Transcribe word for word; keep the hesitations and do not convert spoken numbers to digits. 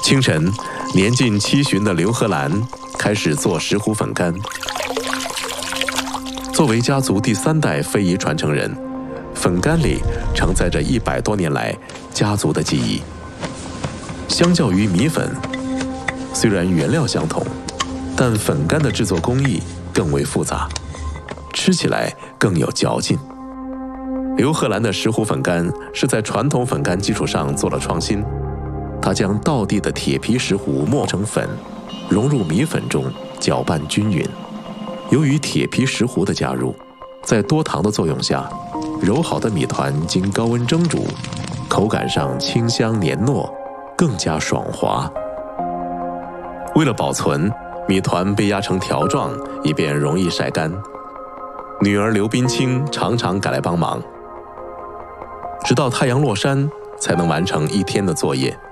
清晨，年近七旬的刘荷兰开始做石斛粉干。作为家族第三代非遗传承人，粉干里承载着一百多年来家族的记忆。相较于米粉，虽然原料相同，但粉干的制作工艺更为复杂，吃起来更有嚼劲。刘荷兰的石斛粉干是在传统粉干基础上做了创新，他将道地的铁皮石斛磨成粉，融入米粉中，搅拌均匀。由于铁皮石斛的加入，在多糖的作用下，揉好的米团经高温蒸煮，口感上清香黏糯，更加爽滑。为了保存，米团被压成条状，以便容易晒干。女儿刘冰清常常赶来帮忙，直到太阳落山才能完成一天的作业。